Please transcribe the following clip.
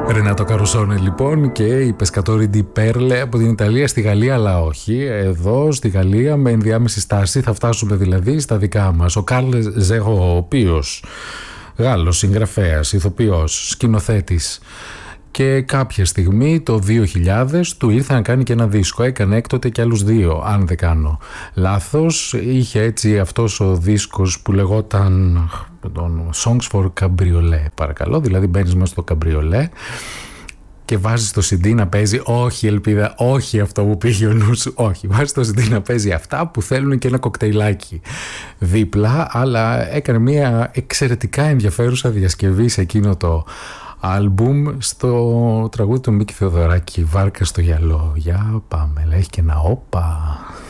Ρενάτο Καρουσόνε λοιπόν και η Πεσκατόρι ντι Πέρλε από την Ιταλία στη Γαλλία, αλλά όχι. Εδώ στη Γαλλία με ενδιάμεση στάση θα φτάσουμε δηλαδή στα δικά μας. Ο Καρλ Ζέγο, ο οποίος Γάλλος, συγγραφέας, ηθοποιός, σκηνοθέτης, και κάποια στιγμή το 2000 του ήρθε να κάνει και ένα δίσκο. Έκανε έκτοτε και άλλους δύο, αν δεν κάνω λάθος. Είχε έτσι αυτός ο δίσκος που λεγόταν Songs for Cabriolet, παρακαλώ. Δηλαδή μπαίνεις μέσα στο καμπριολέ και βάζεις το CD να παίζει, όχι Ελπίδα, όχι αυτό που πήγε ο νους σου, όχι. Βάζεις το CD να παίζει αυτά που θέλουν και ένα κοκτέιλάκι δίπλα, αλλά έκανε μια εξαιρετικά ενδιαφέρουσα διασκευή σε εκείνο το άλμπουμ στο τραγούδι του Μίκη Θεοδωράκη, Βάρκα στο γυαλό. Για πάμε, έχει και ένα όπα.